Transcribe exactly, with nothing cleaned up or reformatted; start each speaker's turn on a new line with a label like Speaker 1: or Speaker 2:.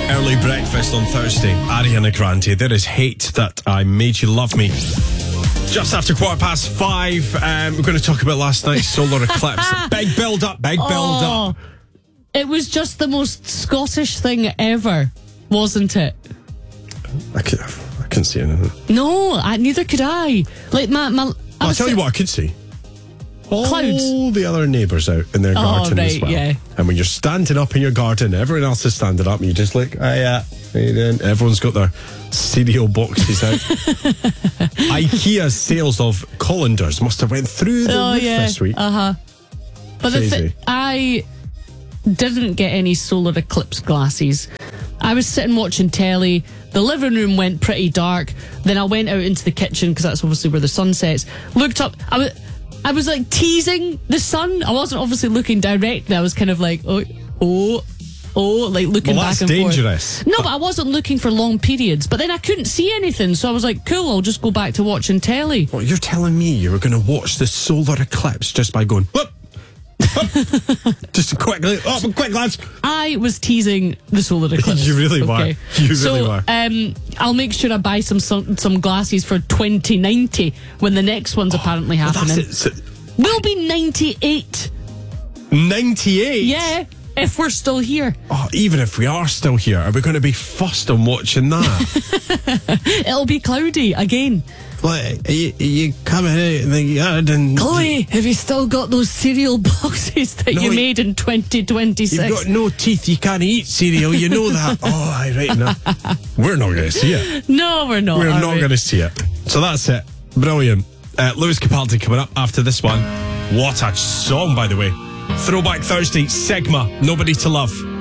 Speaker 1: Early breakfast on Thursday. Ariana Grande. There is Hate That I Made You Love Me. Just after quarter past five, um, we're going to talk about last night's solar eclipse. Big build up, big build
Speaker 2: Oh,
Speaker 1: up.
Speaker 2: it was just the most Scottish thing ever, wasn't it?
Speaker 1: I, could, I couldn't see anything.
Speaker 2: No, I, neither could I. Like my, my I
Speaker 1: Well, I'll
Speaker 2: was
Speaker 1: tell you
Speaker 2: sit-
Speaker 1: what I could see. All
Speaker 2: Clouds.
Speaker 1: the other neighbours out in their garden as
Speaker 2: right,
Speaker 1: well.
Speaker 2: yeah.
Speaker 1: And when you're standing up in your garden, everyone else is standing up, and you just look, oh yeah, how you doing? Everyone's got their cereal boxes out. IKEA's sales of colanders must have went through the
Speaker 2: Oh
Speaker 1: roof
Speaker 2: yeah,
Speaker 1: this week.
Speaker 2: uh huh. But the
Speaker 1: Crazy.
Speaker 2: thi- I didn't get any solar eclipse glasses. I was sitting watching telly. The living room went pretty dark. Then I went out into the kitchen because that's obviously where the sun sets. Looked up. I was, I was like teasing the sun. I wasn't obviously looking directly. I was kind of like, oh, oh, oh, like looking
Speaker 1: Well,
Speaker 2: back
Speaker 1: that's
Speaker 2: and
Speaker 1: dangerous.
Speaker 2: forth. No, but I wasn't looking for long periods. But then I couldn't see anything, so I was like, cool. I'll just go back to watching telly.
Speaker 1: Well, you're telling me you were going to watch the solar eclipse just by going, whoop, whoop. Just a quick, oh, quick, lads.
Speaker 2: I was teasing the solar eclipse.
Speaker 1: You really were. You really
Speaker 2: so,
Speaker 1: were.
Speaker 2: Um, I'll make sure I buy some some, some glasses for twenty ninety when the next one's apparently
Speaker 1: Well,
Speaker 2: happening.
Speaker 1: that's it. So,
Speaker 2: We'll be ninety-eight.
Speaker 1: ninety-eight?
Speaker 2: Yeah, if we're still here.
Speaker 1: Oh, even if we are still here, are we going to be fussed on watching that?
Speaker 2: It'll be cloudy again.
Speaker 1: Like, are you, are you coming out in the garden?
Speaker 2: Chloe, have you still got those cereal boxes that
Speaker 1: No,
Speaker 2: you
Speaker 1: y-
Speaker 2: made in twenty twenty-six?
Speaker 1: You've got no teeth, you can't eat cereal, you know that. Oh, aye, right, no. We're not going to see it.
Speaker 2: No, we're not.
Speaker 1: We're
Speaker 2: are
Speaker 1: not
Speaker 2: we?
Speaker 1: going to see it. So that's it. Brilliant. Uh, Lewis Capaldi coming up after this one. What a song, by the way. Throwback Thursday, Sigma, Nobody to Love.